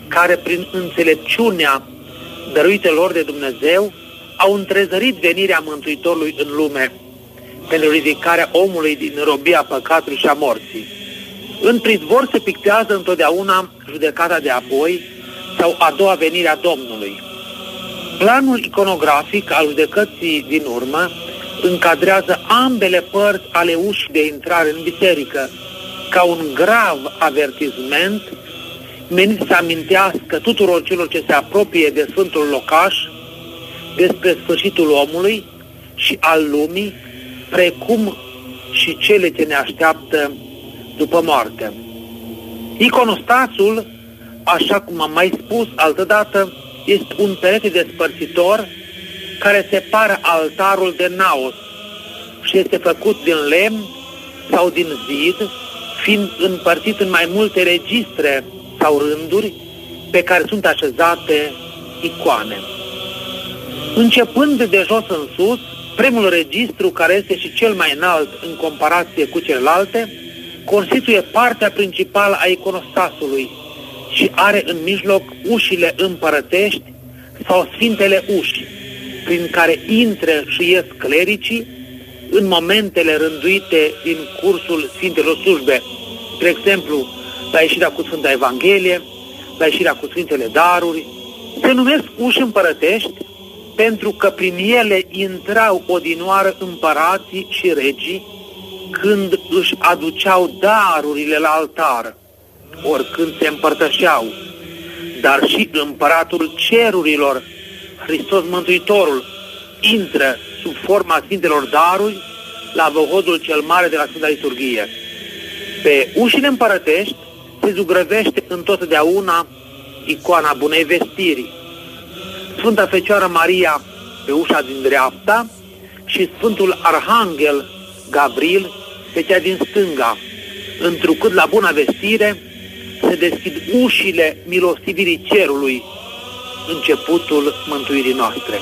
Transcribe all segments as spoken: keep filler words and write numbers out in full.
care prin înțelepciunea dăruită lor de Dumnezeu au întrezărit venirea Mântuitorului în lume pentru ridicarea omului din robia păcatului și a morții. În prizvor se pictează întotdeauna judecata de apoi sau a doua venire a Domnului. Planul iconografic al judecății din urmă încadrează ambele părți ale ușii de intrare în biserică ca un grav avertisment menit să amintească tuturor celor ce se apropie de Sfântul Locaș despre sfârșitul omului și al lumii, precum și cele ce ne așteaptă după moarte. Iconostasul, așa cum am mai spus altădată, este un perete despărțitor care separă altarul de naos și este făcut din lemn sau din zid, fiind împărțit în mai multe registre sau rânduri pe care sunt așezate icoane. Începând de jos în sus, primul registru, care este și cel mai înalt în comparație cu celelalte, constituie partea principală a iconostasului și are în mijloc ușile împărătești sau sfintele uși, prin care intră și ies clericii în momentele rânduite din cursul Sfintelor Slujbe, spre exemplu, la ieșirea cu Sfânta Evanghelie, la ieșirea cu Sfintele Daruri. Se numesc uși împărătești pentru că prin ele intrau odinioară împărații și regii când își aduceau darurile la altar, ori când se împărtășeau, dar și împăratul cerurilor, Hristos Mântuitorul, intră sub forma Sfintelor Daruri la văhodul cel mare de la Sfânta Liturghie. Pe ușile împărătești se zugrăvește întotdeauna icoana Bunei Vestiri, Sfânta Fecioară Maria pe ușa din dreapta și Sfântul Arhanghel Gavril pe cea din stânga, întrucât la Buna Vestire se deschid ușile milostivirii cerului, începutul mântuirii noastre.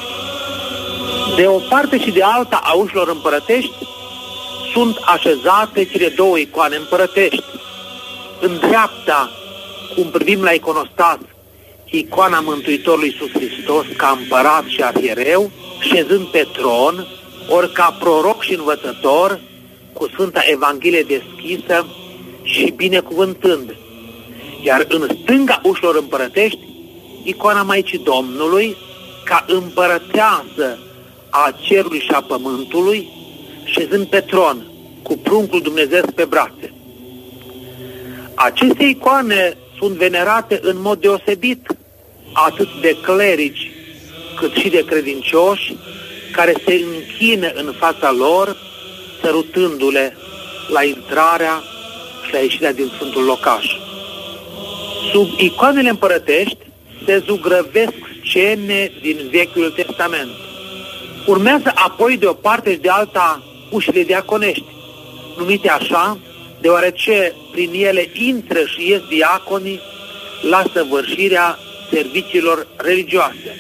De o parte și de alta a ușilor împărătești sunt așezate cele două icoane împărătești. În dreapta, cum privim la iconostas, icoana Mântuitorului Iisus Hristos ca împărat și arhiereu, șezând pe tron, ori ca proroc și învățător, cu Sfânta Evanghelie deschisă și binecuvântând. Iar în stânga ușilor împărătești, icoana Maicii Domnului, ca împărăteasă a cerului și a pământului, șezând pe tron, cu pruncul Dumnezeu pe brațe. Aceste icoane sunt venerate în mod deosebit atât de clerici cât și de credincioși care se închină în fața lor, sărutându-le la intrarea și la ieșirea din Sfântul Locaș. Sub icoanele împărătești se zugrăvesc scene din Vechiul Testament. Urmează apoi de o parte și de alta ușile diaconești, numite așa deoarece prin ele intră și ies diaconii la săvârșirea serviciilor religioase.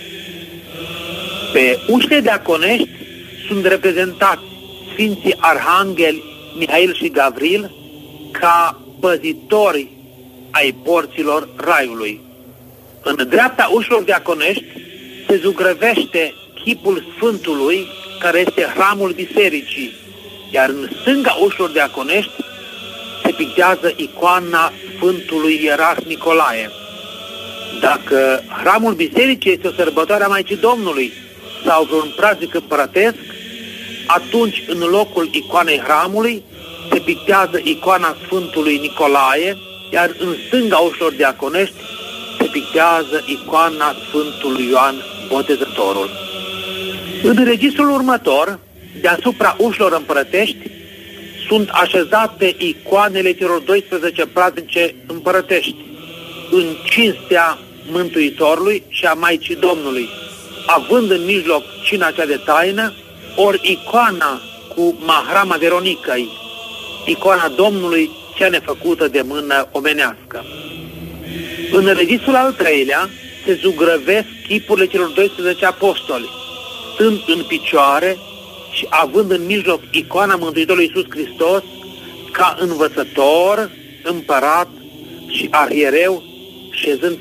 Pe ușile diaconești sunt reprezentați Sfinții Arhangheli Mihail și Gavril ca păzitori ai porților Raiului. În dreapta ușilor diaconești se zugrăvește chipul Sfântului, care este hramul bisericii, iar în stânga ușilor diaconești se pictează icoana Sfântului Ierarh Nicolae. Dacă hramul bisericii este o sărbătoare a Maicii Domnului sau vreun praznic împărătesc, atunci în locul icoanei hramului se pictează icoana Sfântului Nicolae, iar în stânga ușilor diaconești se pictează icoana Sfântului Ioan Botezătorul. În registrul următor, deasupra ușilor împărătești, sunt așezate icoanele celor doisprezece praznice împărătești, în cinstea Mântuitorului și a Maicii Domnului, având în mijloc cina cea de taină, ori icoana cu mahrama Veronicăi, icoana Domnului cea nefăcută de mână omenească. În registrul al treilea se zugrăvesc chipurile celor doisprezece apostoli, stând în picioare și având în mijloc icoana Mântuitorului Iisus Hristos ca învățător, împărat și arhiereu, șezând